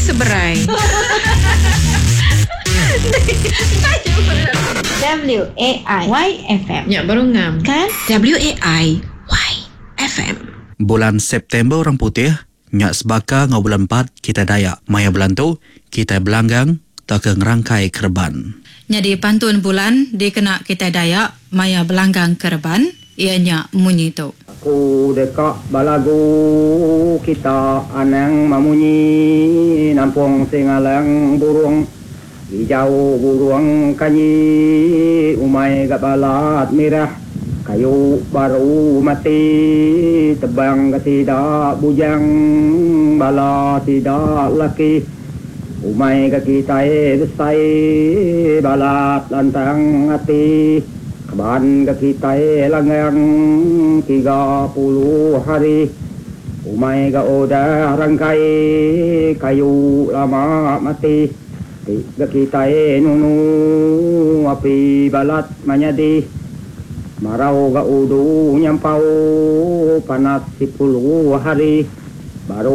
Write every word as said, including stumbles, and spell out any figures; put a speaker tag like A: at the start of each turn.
A: seberai.
B: W A I Y F M.
A: Ya, baru ngam.
B: Kan?
A: W A I Y F M.
C: Bulan September orang putih, nyak sebaka ngau bulan empat kita Dayak. Maya bulan tu, kita belanggang tak ke ngerangkai kerban.
D: Jadi pantun bulan dikena kita Dayak, maya belanggang kerban, ianya munyi tu.
E: Aku dekat balagu kita anang mamunyi nampung singalang burung hijau burung kanyi umai kat balat merah kayu baru mati tebang ke tidak bujang bala tidak laki umai ke kita besai balat lantang hati keban ke kita langgang tiga puluh hari umai ke udah rangkai kayu lama mati tiga kita nunu api balat manyadi marau ke udu nyampau panas sepuluh hari baru